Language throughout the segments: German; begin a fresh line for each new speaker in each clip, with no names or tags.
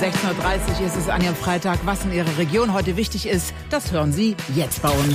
16.30 Uhr ist es an Ihrem Freitag. Was in Ihrer Region heute wichtig ist, das hören Sie jetzt bei uns.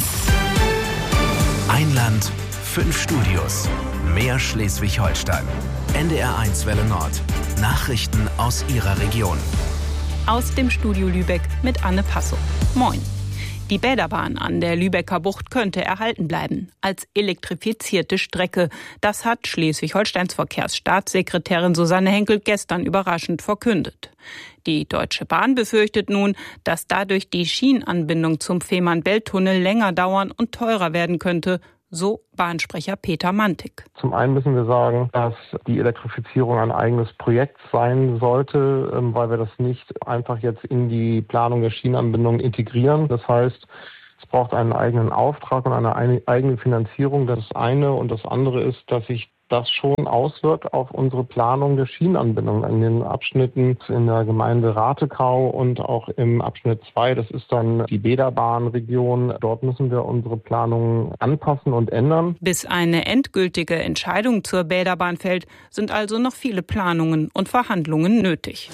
Ein Land, 5 Studios. Mehr Schleswig-Holstein. NDR1 Welle Nord. Nachrichten aus Ihrer Region.
Aus dem Studio Lübeck mit Anne Passow. Moin. Die Bäderbahn an der Lübecker Bucht könnte erhalten bleiben als elektrifizierte Strecke. Das hat Schleswig-Holsteins Verkehrsstaatssekretärin Susanne Henkel gestern überraschend verkündet. Die Deutsche Bahn befürchtet nun, dass dadurch die Schienenanbindung zum Fehmarnbelt-Tunnel länger dauern und teurer werden könnte, so Bahnsprecher Peter Mantik.
Zum einen müssen wir sagen, dass die Elektrifizierung ein eigenes Projekt sein sollte, weil wir das nicht einfach jetzt in die Planung der Schienenanbindung integrieren. Das heißt, es braucht einen eigenen Auftrag und eine eigene Finanzierung. Das ist eine. Und das andere ist, dass sich das schon auswirkt auf unsere Planung der Schienenanbindung in den Abschnitten in der Gemeinde Ratekau und auch im Abschnitt 2. Das ist dann die Bäderbahnregion. Dort müssen wir unsere Planungen anpassen und ändern.
Bis eine endgültige Entscheidung zur Bäderbahn fällt, sind also noch viele Planungen und Verhandlungen nötig.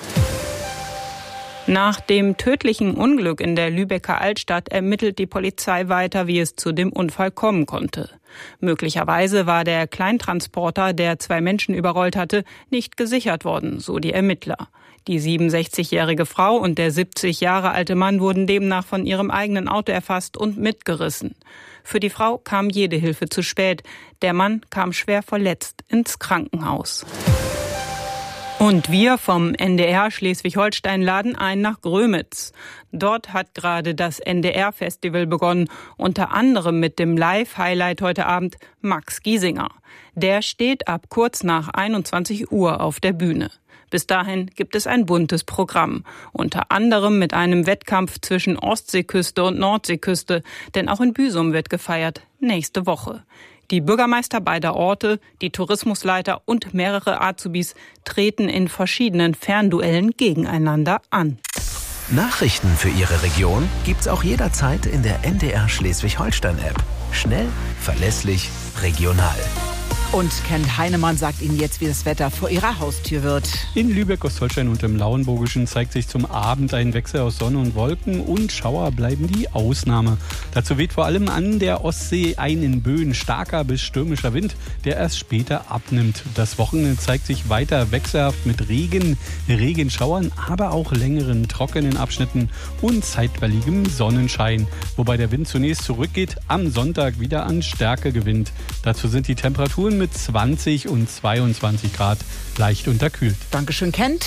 Nach dem tödlichen Unglück in der Lübecker Altstadt ermittelt die Polizei weiter, wie es zu dem Unfall kommen konnte. Möglicherweise war der Kleintransporter, der 2 Menschen überrollt hatte, nicht gesichert worden, so die Ermittler. Die 67-jährige Frau und der 70 Jahre alte Mann wurden demnach von ihrem eigenen Auto erfasst und mitgerissen. Für die Frau kam jede Hilfe zu spät. Der Mann kam schwer verletzt ins Krankenhaus. Und wir vom NDR Schleswig-Holstein laden ein nach Grömitz. Dort hat gerade das NDR-Festival begonnen, unter anderem mit dem Live-Highlight heute Abend Max Giesinger. Der steht ab kurz nach 21 Uhr auf der Bühne. Bis dahin gibt es ein buntes Programm, unter anderem mit einem Wettkampf zwischen Ostseeküste und Nordseeküste, denn auch in Büsum wird gefeiert, nächste Woche. Die Bürgermeister beider Orte, die Tourismusleiter und mehrere Azubis treten in verschiedenen Fernduellen gegeneinander an.
Nachrichten für Ihre Region gibt's auch jederzeit in der NDR Schleswig-Holstein-App. Schnell, verlässlich, regional.
Und Kent Heinemann sagt Ihnen jetzt, wie das Wetter vor Ihrer Haustür wird.
In Lübeck, Ostholstein und im Lauenburgischen zeigt sich zum Abend ein Wechsel aus Sonne und Wolken und Schauer bleiben die Ausnahme. Dazu weht vor allem an der Ostsee ein in Böen starker bis stürmischer Wind, der erst später abnimmt. Das Wochenende zeigt sich weiter wechselhaft mit Regen, Regenschauern, aber auch längeren trockenen Abschnitten und zeitweiligem Sonnenschein. Wobei der Wind zunächst zurückgeht, am Sonntag wieder an Stärke gewinnt. Dazu sind die Temperaturen mit 20 und 22 Grad leicht unterkühlt.
Dankeschön, Kent.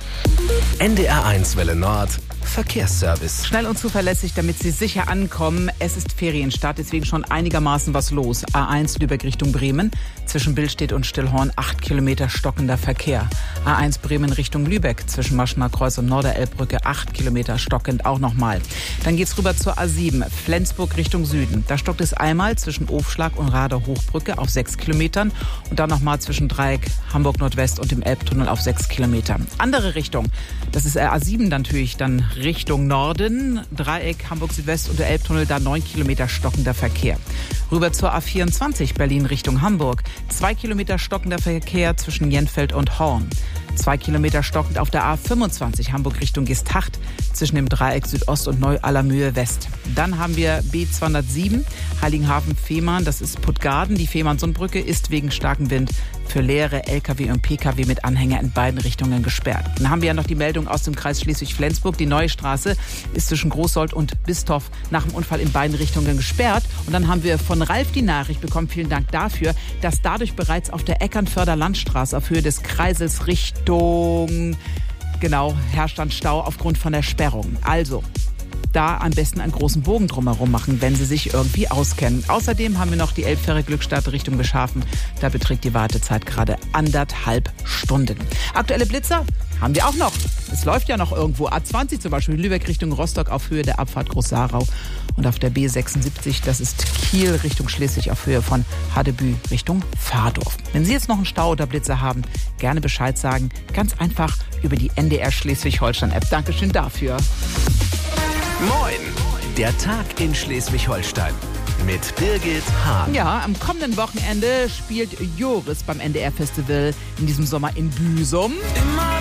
NDR1 Welle Nord. Verkehrsservice.
Schnell und zuverlässig, damit Sie sicher ankommen. Es ist Ferienstart, deswegen schon einigermaßen was los. A1 Lübeck Richtung Bremen. Zwischen Billstedt und Stillhorn 8 Kilometer stockender Verkehr. A1 Bremen Richtung Lübeck. Zwischen Maschener Kreuz und Norderelbbrücke 8 Kilometer stockend auch nochmal. Dann geht's rüber zur A7 Flensburg Richtung Süden. Da stockt es einmal zwischen Ofschlag und Rader Hochbrücke auf 6 Kilometern. Und dann nochmal zwischen Dreieck Hamburg Nordwest und dem Elbtunnel auf 6 Kilometer. Andere Richtung. Das ist A7 natürlich dann Richtung Norden, Dreieck, Hamburg Südwest und der Elbtunnel, da 9 Kilometer stockender Verkehr. Rüber zur A24 Berlin Richtung Hamburg, 2 Kilometer stockender Verkehr zwischen Jenfeld und Horn. 2 Kilometer stockend auf der A25 Hamburg Richtung Geesthacht zwischen dem Dreieck Südost und Neu-Allermühe West. Dann haben wir B207 Heiligenhafen-Fehmarn, das ist Puttgarden. Die Fehmarnsundbrücke ist wegen starkem Wind für leere Lkw und Pkw mit Anhänger in beiden Richtungen gesperrt. Dann haben wir ja noch die Meldung aus dem Kreis Schleswig-Flensburg. Die neue Straße ist zwischen Großsold und Bistorf nach dem Unfall in beiden Richtungen gesperrt. Und dann haben wir von Ralf die Nachricht bekommen, vielen Dank dafür, dass dadurch bereits auf der Eckernförder Landstraße auf Höhe des Kreisels Richtung, herrscht dann Stau aufgrund von der Sperrung. Also, da am besten einen großen Bogen drumherum machen, wenn Sie sich irgendwie auskennen. Außerdem haben wir noch die Elbfähre Glückstadt Richtung Beschafen. Da beträgt die Wartezeit gerade 1,5 Stunden. Aktuelle Blitzer haben wir auch noch. Es läuft ja noch irgendwo. A20 zum Beispiel, Lübeck Richtung Rostock auf Höhe der Abfahrt Groß-Sarau. Und auf der B76, das ist Kiel Richtung Schleswig auf Höhe von Hadebü Richtung Pfadorf. Wenn Sie jetzt noch einen Stau oder Blitzer haben, gerne Bescheid sagen. Ganz einfach über die NDR Schleswig-Holstein-App. Dankeschön dafür.
Moin! Der Tag in Schleswig-Holstein mit Birgit Hahn.
Ja, am kommenden Wochenende spielt Joris beim NDR-Festival in diesem Sommer in Büsum.